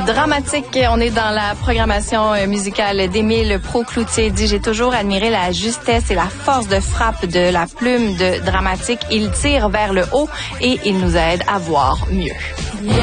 Dramatique. On est dans la programmation musicale d'Émile Pros-Cloutier. Dit, j'ai toujours admiré la justesse et la force de frappe de la plume de Dramatique. Il tire vers le haut et il nous aide à voir mieux.